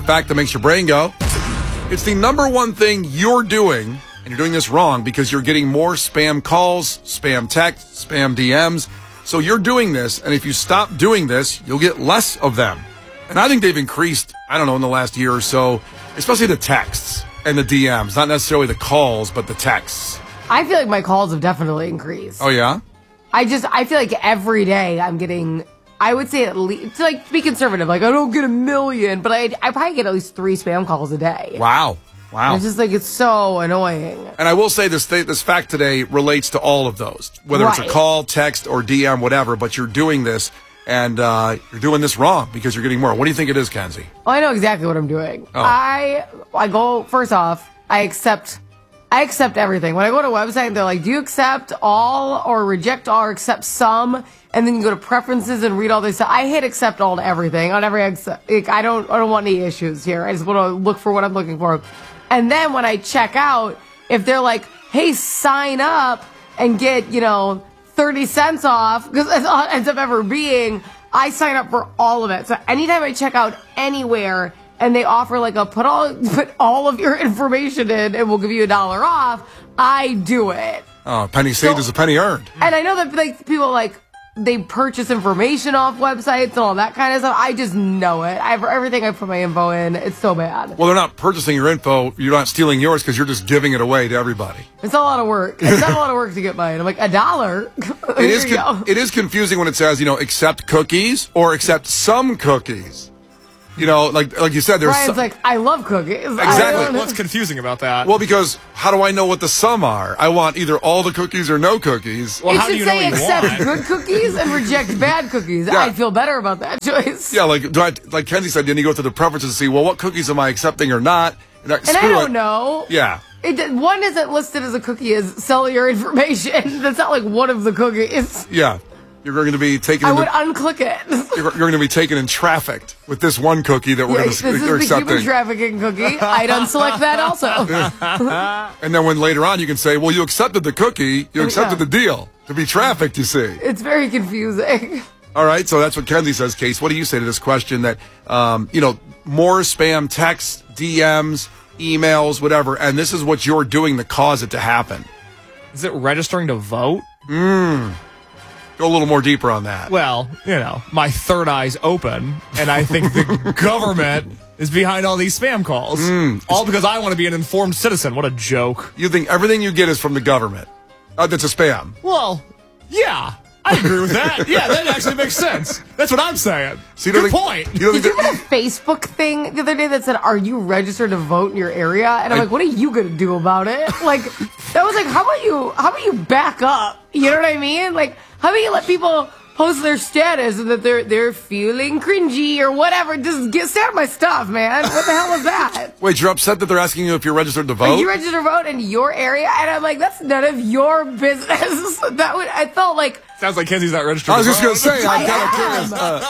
fact that makes your brain go. It's the number one thing you're doing, and you're doing this wrong because you're getting more spam calls, spam texts, spam DMs. So you're doing this, and if you stop doing this, you'll get less of them. And I think they've increased, I don't know, in the last year or so, especially the texts and the DMs, not necessarily the calls, but the texts. I feel like my calls have definitely increased. Oh, yeah? I feel like every day I'm getting, I would say at least, to be conservative, I don't get 1 million, but I probably get at least 3 spam calls a day. Wow. And it's just it's so annoying. And I will say this fact today relates to all of those, whether it's a call, text, or DM, whatever, but you're doing this, and you're doing this wrong because you're getting more. What do you think it is, Kenzie? Well, I know exactly what I'm doing. Oh. I go, first off, I accept everything. When I go to a website, they're like, do you accept all or reject all or accept some? And then you go to preferences and read all this stuff. I hit accept all to everything. On every I don't want any issues here. I just want to look for what I'm looking for. And then when I check out, if they're like, hey, sign up and get, 30 cents off, because that's all it ends up ever being, I sign up for all of it. So anytime I check out anywhere and they offer put all of your information in and we'll give you $1 off, I do it. Oh, penny saved is a penny earned. And I know that people they purchase information off websites and all that kind of stuff. I just know it. Everything I put my info in, it's so bad. Well, they're not purchasing your info. You're not stealing yours because you're just giving it away to everybody. It's a lot of work. It's not a lot of work to get mine. I'm like, $1? It is confusing when it says, accept cookies or accept some cookies. Like you said, there's Brian's like, I love cookies. Exactly. What's confusing about that? Well, because how do I know what the some are? I want either all the cookies or no cookies. Well, it how do should you know say what you accept want? good cookies and reject bad cookies. Yeah. I'd feel better about that choice. Yeah, like Kenzie said, then you go through the preferences to see, well, what cookies am I accepting or not? And I don't know. Yeah. One isn't listed as a cookie as sell your information. That's not like one of the cookies. Yeah. You're going to be taken. I would unclick it. You're going to be taken and trafficked with this one cookie that we're going to This is the accepting. human trafficking cookie. I'd unselect that also. And then when later on you can say, well, you accepted the cookie, you accepted the deal. To be trafficked, you see. It's very confusing. All right, so that's what Kenzie says, Case. What do you say to this question that, more spam texts, DMs, emails, whatever, and this is what you're doing to cause it to happen? Is it registering to vote? Go a little more deeper on that. Well, my third eye's open, and I think the government is behind all these spam calls. All because I want to be an informed citizen. What a joke. You think everything you get is from the government? That's a spam. Well, yeah. I agree with that. Yeah, that actually makes sense. That's what I'm saying. So Good point. You don't Did think you get a Facebook thing the other day that said, are you registered to vote in your area? And I'm like, what are you going to do about it? That was like, how about you back up? You know what I mean? How about you let people post their status and that they're feeling cringy or whatever? Just stay out my stuff, man. What the hell was that? Wait, you're upset that they're asking you if you're registered to vote? Are you registered to vote in your area? And I'm like, that's none of your business. I felt like... Sounds like Kenzie's not registered. I was just going to say, I'm I kind of am. curious.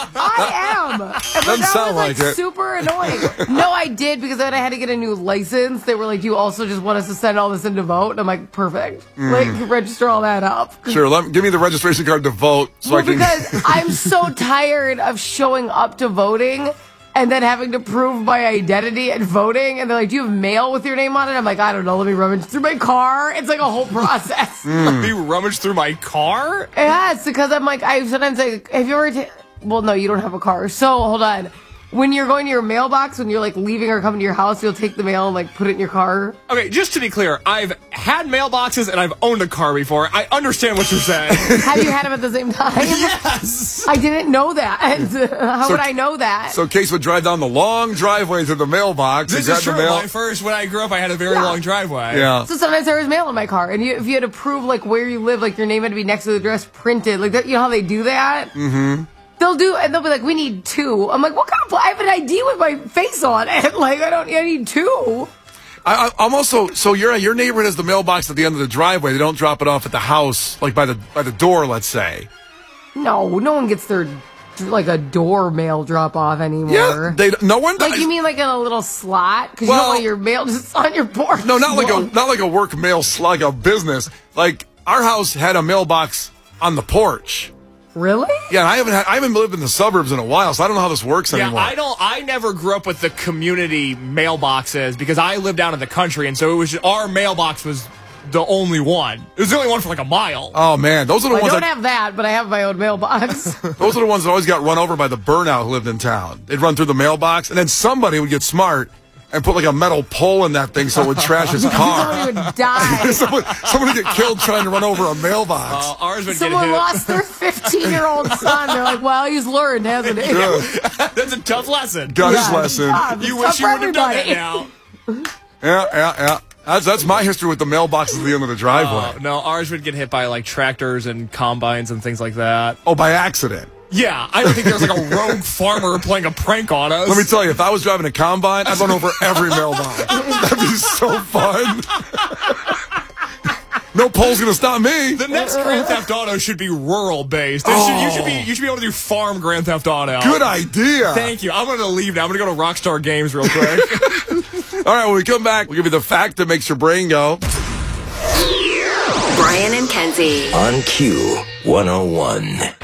I am. And Doesn't sound was, like it. super annoying. No, I did, because then I had to get a new license. They were like, do you also just want us to send all this in to vote? And I'm like, perfect. Register all that up. Sure, give me the registration card to vote so I can... Because I'm so tired of showing up to voting and then having to prove my identity and voting. And they're like, do you have mail with your name on it? I'm like, I don't know. Let me rummage through my car. It's like a whole process. Let me rummage through my car? Yeah, it's because I'm like, have you ever... well, no, you don't have a car. So, hold on. When you're going to your mailbox, when you're leaving or coming to your house, you'll take the mail and put it in your car. Okay, just to be clear, I've had mailboxes and I've owned a car before. I understand what you're saying. Have you had them at the same time? Yes. I didn't know that. How would I know that? So Case would drive down the long driveway to the mailbox. This and is grab true. the mail. When I grew up, I had a very long driveway. Yeah. So sometimes there was mail in my car, and if you had to prove where you live, your name had to be next to the address printed, that. You know how they do that? Mm-hmm. They'll be like, we need 2. I'm like, what kind of... I have an ID with my face on it. I need 2. I'm also... So your neighborhood has the mailbox at the end of the driveway. They don't drop it off at the house, by the door, let's say. No one gets their... a door mail drop off anymore. Yeah, no one does. You mean in a little slot? Because you don't want your mail just on your porch. No, not like a work mail slot, like a business. Our house had a mailbox on the porch. Really? Yeah, and I haven't lived in the suburbs in a while, so I don't know how this works Yeah, anymore. I never grew up with the community mailboxes because I lived down in the country, and so it was our mailbox was the only one. It was the only one for like a mile. Oh man, those are the I ones. don't have that, but I have my own mailbox. Those are the ones that always got run over by the burnout who lived in town. They'd run through the mailbox, and then somebody would get smart and put like a metal pole in that thing so it would trash his car. Somebody would die. Someone would get killed trying to run over a mailbox. Ours would Someone get hit. lost their 15-year-old son. They're like, well, he's learned, hasn't he? Good. That's a tough lesson. Got his Yeah, lesson. God, You it's wish you tough would for have done that everybody. now. Yeah. That's my history with the mailbox at the end of the driveway. No, ours would get hit by like tractors and combines and things like that. Oh, by accident. Yeah, I don't think there's like a rogue farmer playing a prank on us. Let me tell you, if I was driving a combine, I'd run over every mailbox. That'd be so fun. No pole's gonna stop me. The next Grand Theft Auto should be rural based. You should be able to do farm Grand Theft Auto. Good idea. Thank you. I'm going to leave now. I'm going to go to Rockstar Games real quick. All right, when we come back, we'll give you the fact that makes your brain go. Brian and Kenzie On Q 101.